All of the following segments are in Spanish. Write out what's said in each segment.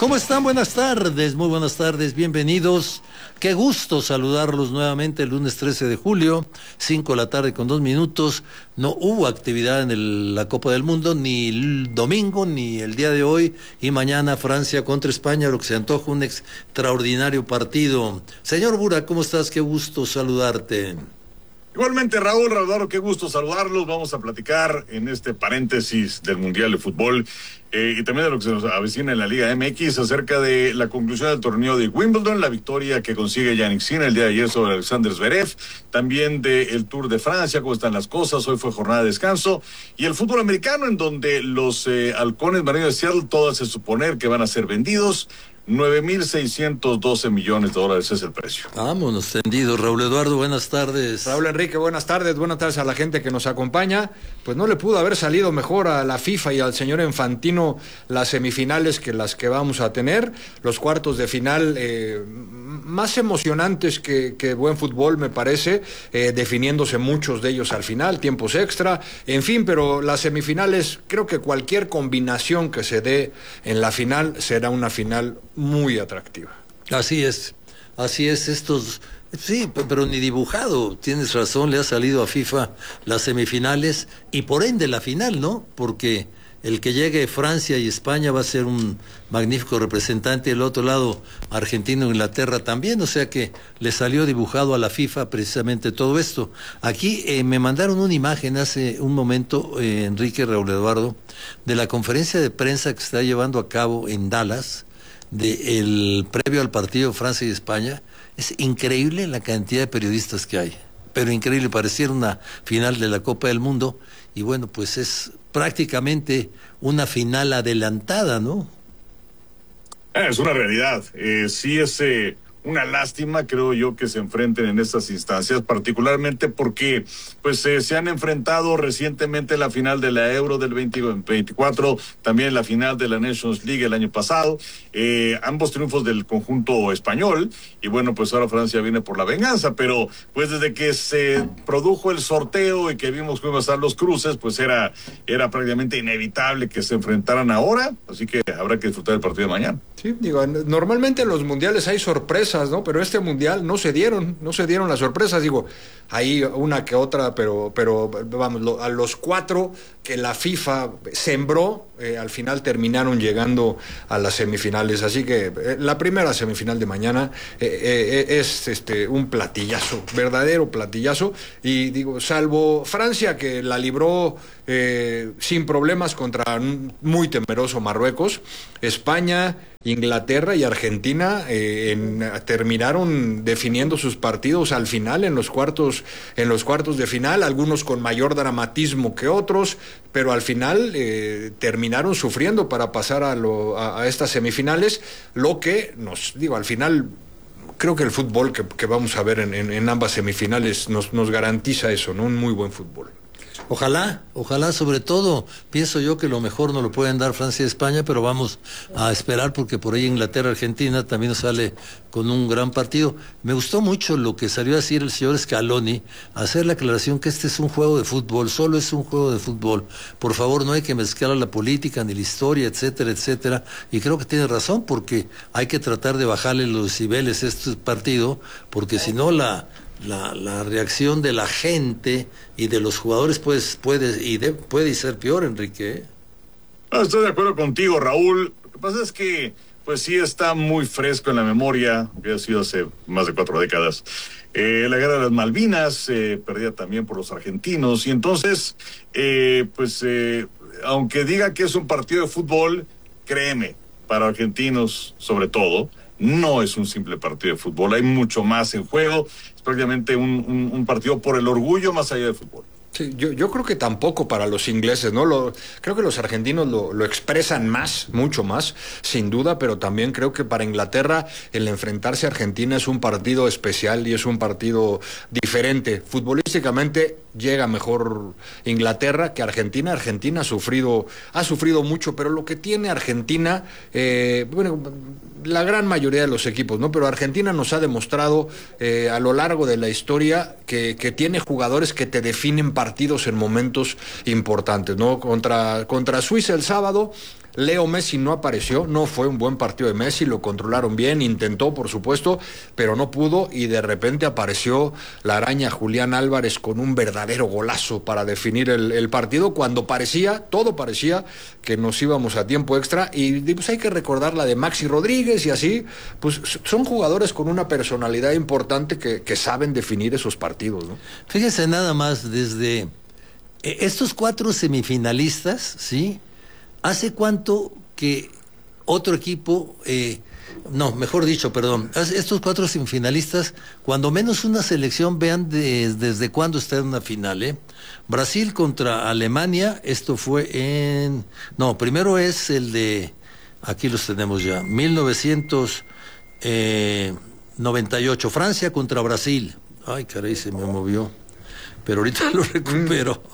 ¿Cómo están? Buenas tardes, muy buenas tardes, bienvenidos. Qué gusto saludarlos nuevamente el lunes 13 de julio, 5 de la tarde con 2 minutos. No hubo actividad en la Copa del Mundo, ni el domingo, ni el día de hoy. Y mañana Francia contra España, lo que se antoja un extraordinario partido. Señor Bura, ¿cómo estás? Qué gusto saludarte. Igualmente, Raúl, qué gusto saludarlos. Vamos a platicar en este paréntesis del Mundial de Fútbol y también de lo que se nos avecina en la Liga MX acerca de la conclusión del torneo de Wimbledon, la victoria que consigue Jannik Sinner el día de ayer sobre Alexander Zverev, también del Tour de Francia, cómo están las cosas. Hoy fue jornada de descanso, y el fútbol americano, en donde los halcones marinos de Seattle, todas se suponer que van a ser vendidos. $9,612 millones es el precio. Vámonos tendidos. Raúl Eduardo, buenas tardes. Raúl Enrique, buenas tardes a la gente que nos acompaña. Pues no le pudo haber salido mejor a la FIFA y al señor Infantino las semifinales que las que vamos a tener. Los cuartos de final más emocionantes que buen fútbol, me parece, definiéndose muchos de ellos al final, tiempos extra, en fin, pero las semifinales, creo que cualquier combinación que se dé en la final será una final muy atractiva. Así es, estos, sí, pero ni dibujado, tienes razón, le ha salido a FIFA las semifinales y por ende la final, ¿no? Porque el que llegue Francia y España va a ser un magnífico representante, y del otro lado Argentina e Inglaterra también, o sea que le salió dibujado a la FIFA precisamente todo esto. Aquí me mandaron una imagen hace un momento, Enrique, Raúl Eduardo, de la conferencia de prensa que se está llevando a cabo en Dallas, el previo al partido Francia y España. Es increíble la cantidad de periodistas que hay, pero increíble, pareciera una final de la Copa del Mundo, y bueno, pues es prácticamente una final adelantada, ¿no? Es una realidad, sí es una lástima, creo yo, que se enfrenten en estas instancias, particularmente porque pues se han enfrentado recientemente en la final de la Euro del 2024, también en la final de la Nations League el año pasado, ambos triunfos del conjunto español, y bueno, pues ahora Francia viene por la venganza, pero pues desde que se produjo el sorteo y que vimos cómo iban a estar los cruces, pues era prácticamente inevitable que se enfrentaran ahora, así que habrá que disfrutar el partido de mañana. Sí, digo, normalmente en los mundiales hay sorpresas, ¿no? Pero este mundial no se dieron las sorpresas, digo, hay una que otra, pero vamos, a los 4 que la FIFA sembró, al final terminaron llegando a las semifinales, así que la primera semifinal de mañana es un platillazo, verdadero platillazo, y digo, salvo Francia, que la libró sin problemas contra un muy temeroso Marruecos, España, Inglaterra y Argentina terminaron definiendo sus partidos al final en los cuartos de final, algunos con mayor dramatismo que otros, pero al final terminaron sufriendo para pasar a estas semifinales, lo que al final creo que el fútbol que vamos a ver en ambas semifinales nos garantiza eso, ¿no? Un muy buen fútbol. Ojalá, sobre todo, pienso yo que lo mejor no lo pueden dar Francia y España, pero vamos a esperar, porque por ahí Inglaterra, Argentina también nos sale con un gran partido. Me gustó mucho lo que salió a decir el señor Scaloni, hacer la aclaración que este es un juego de fútbol, solo es un juego de fútbol. Por favor, no hay que mezclar la política ni la historia, etcétera, etcétera. Y creo que tiene razón, porque hay que tratar de bajarle los decibeles a este partido, porque si no la reacción de la gente y de los jugadores puede ser peor, Enrique. Estoy de acuerdo contigo, Raúl. Lo que pasa es que pues sí está muy fresco en la memoria, que ha sido hace más de 4 décadas. La guerra de las Malvinas, perdida también por los argentinos, y entonces aunque diga que es un partido de fútbol, créeme, para argentinos sobre todo, no es un simple partido de fútbol, hay mucho más en juego, es prácticamente un partido por el orgullo más allá del fútbol. Sí, yo creo que tampoco para los ingleses, ¿no? Creo que los argentinos lo expresan más, mucho más, sin duda, pero también creo que para Inglaterra el enfrentarse a Argentina es un partido especial y es un partido diferente. Futbolísticamente llega mejor Inglaterra que Argentina. Argentina ha sufrido mucho, pero lo que tiene Argentina, la gran mayoría de los equipos, ¿no? Pero Argentina nos ha demostrado a lo largo de la historia que tiene jugadores que te definen partidos en momentos importantes, ¿no? Contra Suiza el sábado, Leo Messi no apareció, no fue un buen partido de Messi, lo controlaron bien, intentó por supuesto, pero no pudo, y de repente apareció la araña Julián Álvarez con un verdadero golazo para definir el partido, cuando todo parecía que nos íbamos a tiempo extra, y pues hay que recordar la de Maxi Rodríguez y así, pues son jugadores con una personalidad importante que saben definir esos partidos, ¿no? Fíjese nada más, desde estos 4 semifinalistas, ¿sí? ¿Hace cuánto que otro equipo, estos 4 semifinalistas, cuando menos una selección, vean desde cuándo está en una final, Brasil contra Alemania, esto fue primero es el de, aquí los tenemos ya, 1998, Francia contra Brasil. Ay, caray, se me movió, pero ahorita lo recupero.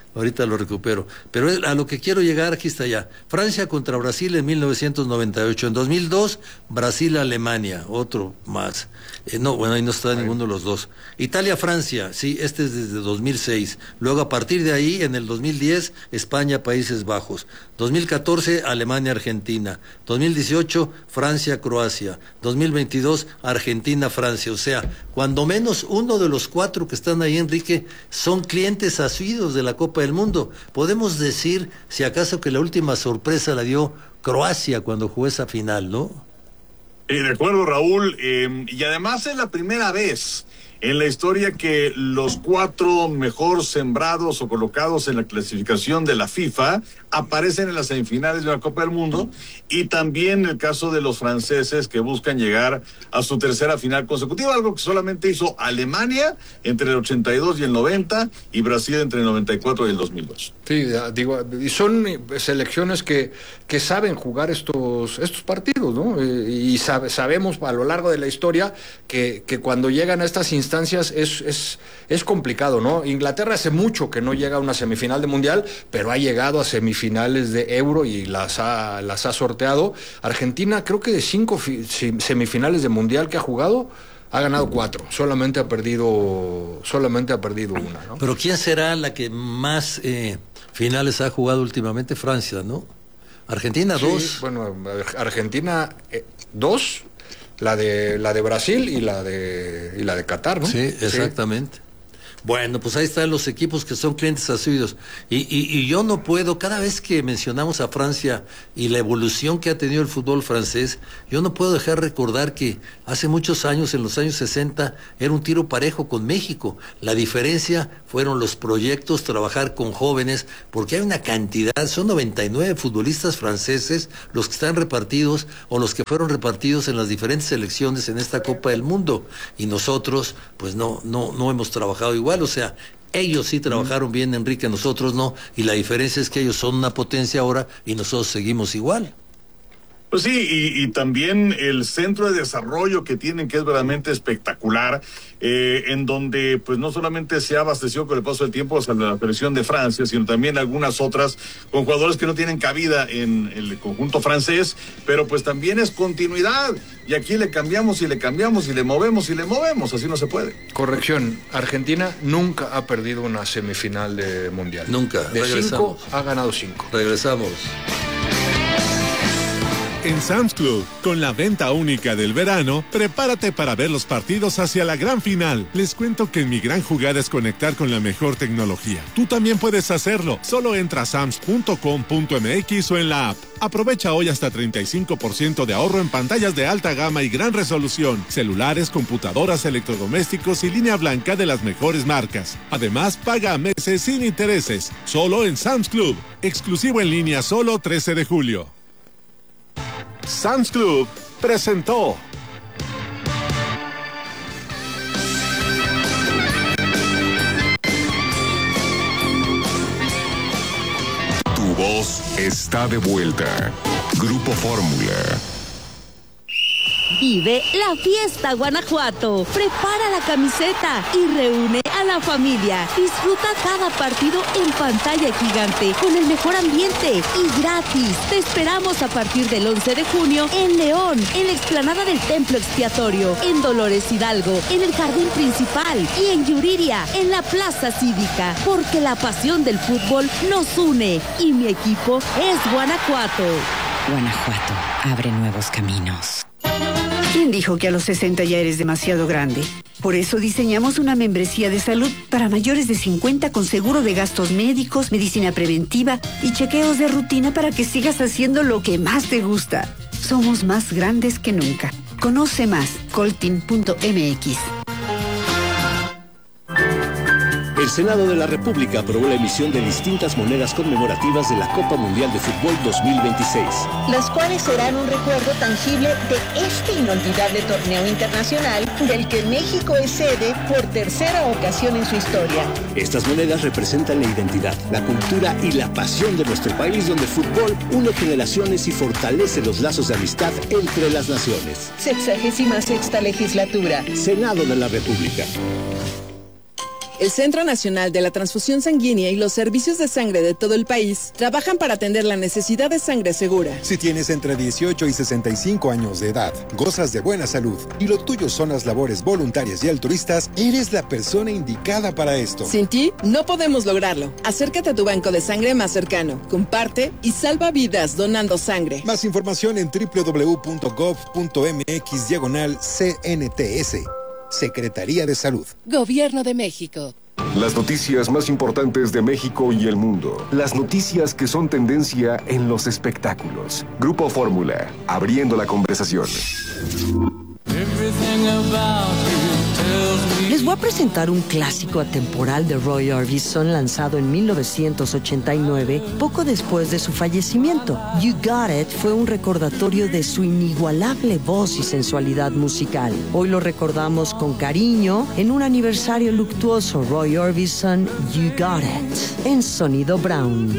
Pero a lo que quiero llegar, aquí está ya. Francia contra Brasil en 1998. En 2002, Brasil-Alemania, otro más. Ahí no está ninguno de los dos. Italia-Francia, sí, este es desde 2006. Luego, a partir de ahí, en el 2010, España-Países Bajos. 2014, Alemania-Argentina. 2018, Francia-Croacia. 2022, Argentina-Francia. O sea, cuando menos uno de los 4 que están ahí, Enrique, son clientes asiduos de la Copa del Mundo. Podemos decir, si acaso, que la última sorpresa la dio Croacia cuando jugó esa final, ¿no? De acuerdo, Raúl, y además es la primera vez en la historia que los 4 mejor sembrados o colocados en la clasificación de la FIFA aparecen en las semifinales de la Copa del Mundo, y también el caso de los franceses que buscan llegar a su tercera final consecutiva, algo que solamente hizo Alemania entre el 82 y el 90 y Brasil entre el 94 y el 2002. Sí, digo, y son selecciones que saben jugar estos partidos, ¿no? Y sabemos a lo largo de la historia que cuando llegan a estas instancias es complicado, ¿no? Inglaterra hace mucho que no llega a una semifinal de Mundial, pero ha llegado a semifinales de Euro y las ha sorteado. Argentina, creo que de 5 semifinales de Mundial que ha jugado, ha ganado 4, solamente ha perdido una, ¿no? Pero ¿quién será la que más finales ha jugado últimamente? Francia, ¿no? Argentina, 2. Sí, bueno, Argentina 2, la de Brasil y la de Qatar, ¿no? Sí, exactamente. Sí. Bueno, pues ahí están los equipos que son clientes asiduos. Y yo no puedo, cada vez que mencionamos a Francia y la evolución que ha tenido el fútbol francés, yo no puedo dejar de recordar que hace muchos años, en los años 60, era un tiro parejo con México. La diferencia fueron los proyectos, trabajar con jóvenes, porque hay una cantidad, son 99 futbolistas franceses los que están repartidos o los que fueron repartidos en las diferentes selecciones en esta Copa del Mundo. Y nosotros, pues no hemos trabajado igual. O sea, ellos sí trabajaron bien, Enrique, nosotros no, y la diferencia es que ellos son una potencia ahora y nosotros seguimos igual. Pues sí, y también el centro de desarrollo que tienen, que es verdaderamente espectacular, en donde pues no solamente se abasteció con el paso del tiempo hasta la selección de Francia, sino también algunas otras con jugadores que no tienen cabida en el conjunto francés, pero pues también es continuidad, y aquí le cambiamos y le cambiamos y le movemos, así no se puede. Corrección, Argentina nunca ha perdido una semifinal de Mundial. Nunca. De 5 ha ganado 5. Regresamos. En Sam's Club, con la venta única del verano, prepárate para ver los partidos hacia la gran final. Les cuento que mi gran jugada es conectar con la mejor tecnología. Tú también puedes hacerlo. Solo entra a sams.com.mx o en la app. Aprovecha hoy hasta 35% de ahorro en pantallas de alta gama y gran resolución, celulares, computadoras, electrodomésticos y línea blanca de las mejores marcas. Además, paga a meses sin intereses. Solo en Sam's Club. Exclusivo en línea solo 13 de julio. Sam's Club presentó. Tu voz está de vuelta. Grupo Fórmula. Vive la fiesta Guanajuato. Prepara la camiseta y reúne a la familia. Disfruta cada partido en pantalla gigante con el mejor ambiente y gratis. Te esperamos a partir del 11 de junio en León, en la explanada del Templo Expiatorio, en Dolores Hidalgo, en el Jardín Principal y en Yuriria, en la Plaza Cívica, porque la pasión del fútbol nos une y mi equipo es Guanajuato. Guanajuato abre nuevos caminos. ¿Quién dijo que a los 60 ya eres demasiado grande? Por eso diseñamos una membresía de salud para mayores de 50 con seguro de gastos médicos, medicina preventiva y chequeos de rutina para que sigas haciendo lo que más te gusta. Somos más grandes que nunca. Conoce más, coltin.mx. El Senado de la República aprobó la emisión de distintas monedas conmemorativas de la Copa Mundial de Fútbol 2026. Las cuales serán un recuerdo tangible de este inolvidable torneo internacional del que México es sede por tercera ocasión en su historia. Estas monedas representan la identidad, la cultura y la pasión de nuestro país, donde el fútbol une generaciones y fortalece los lazos de amistad entre las naciones. 66ª legislatura. Senado de la República. El Centro Nacional de la Transfusión Sanguínea y los servicios de sangre de todo el país trabajan para atender la necesidad de sangre segura. Si tienes entre 18 y 65 años de edad, gozas de buena salud y lo tuyo son las labores voluntarias y altruistas, eres la persona indicada para esto. Sin ti, no podemos lograrlo. Acércate a tu banco de sangre más cercano, comparte y salva vidas donando sangre. Más información en www.gov.mx/CNTS. Secretaría de Salud. Gobierno de México. Las noticias más importantes de México y el mundo. Las noticias que son tendencia en los espectáculos. Grupo Fórmula, abriendo la conversación. Les voy a presentar un clásico atemporal de Roy Orbison lanzado en 1989, poco después de su fallecimiento. You Got It fue un recordatorio de su inigualable voz y sensualidad musical. Hoy lo recordamos con cariño en un aniversario luctuoso. Roy Orbison, You Got It, en Sonido Brown.